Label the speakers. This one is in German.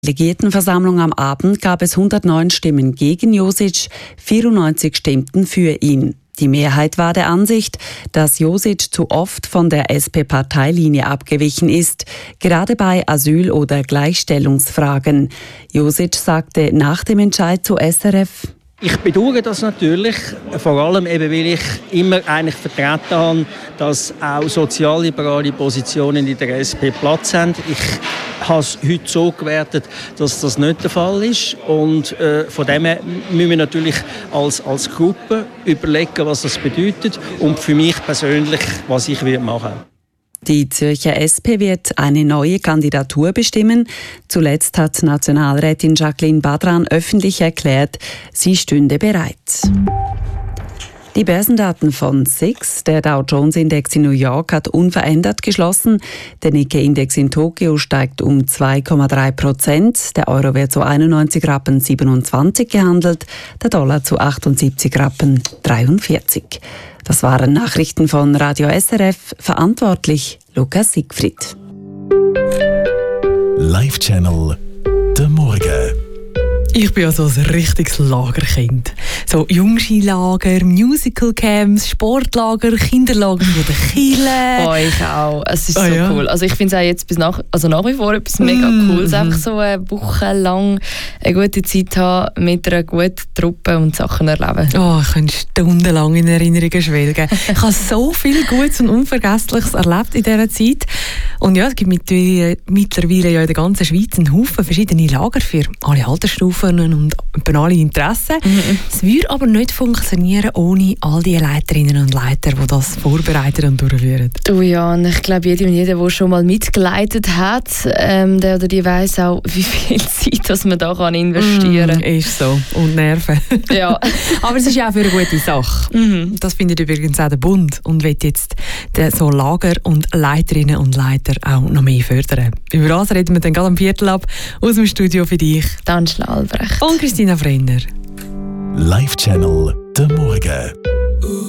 Speaker 1: Delegiertenversammlung am Abend gab es 109 Stimmen gegen Josic, 94 stimmten für ihn. Die Mehrheit war der Ansicht, dass Josic zu oft von der SP-Parteilinie abgewichen ist, gerade bei Asyl- oder Gleichstellungsfragen. Josic sagte nach dem Entscheid zu SRF:
Speaker 2: Ich bedauere das natürlich, vor allem eben, weil ich immer eigentlich vertreten habe, dass auch sozialliberale Positionen in der SP Platz haben. Ich habe es heute so gewertet, dass das nicht der Fall ist. Und von dem her müssen wir natürlich als Gruppe überlegen, was das bedeutet und für mich persönlich, was ich machen würde.
Speaker 1: Die Zürcher SP wird eine neue Kandidatur bestimmen. Zuletzt hat Nationalrätin Jacqueline Badran öffentlich erklärt, sie stünde bereit. Die Börsendaten von SIX, der Dow Jones Index in New York, hat unverändert geschlossen. Der Nikkei-Index in Tokio steigt um 2,3%. Der Euro wird zu 91,27 Rappen gehandelt, der Dollar zu 78,43 Rappen. Das waren Nachrichten von Radio SRF, verantwortlich Lukas Siegfried.
Speaker 3: Live-Channel «Der Morgen».
Speaker 4: Ich bin ja so ein richtiges Lagerkind. So Jungskilager, Musical-Camps, Sportlager, Kinderlager von der Kirche.
Speaker 5: Oh, ich auch. Es ist so cool. Also ich finde es auch jetzt nach wie vor etwas mega Cooles. Einfach so eine Woche lang eine gute Zeit haben, mit einer guten Truppe und Sachen erleben.
Speaker 4: Oh, ich könnte stundenlang in Erinnerungen schwelgen. Ich habe so viel Gutes und Unvergessliches erlebt in dieser Zeit. Und ja, es gibt mittlerweile ja in der ganzen Schweiz einen Haufen verschiedene Lager für alle Altersstufen und alle Interessen. Es würde aber nicht funktionieren ohne all die Leiterinnen und Leiter, die das vorbereiten und durchführen.
Speaker 5: Oh ja, und ich glaube, jeder, der schon mal mitgeleitet hat, der oder die weiss auch, wie viel Zeit dass man da investieren kann.
Speaker 4: Ist so. Und Nerven.
Speaker 5: Ja.
Speaker 4: Aber es ist ja auch für eine gute Sache. Das findet übrigens auch der Bund und will jetzt so Lager und Leiterinnen und Leiter auch noch mehr fördern. Über das reden wir dann gerade am Viertel ab aus dem Studio für dich.
Speaker 5: Dan Albrecht
Speaker 4: und Christina Frenner.
Speaker 3: Live-Channel «Der Morgen».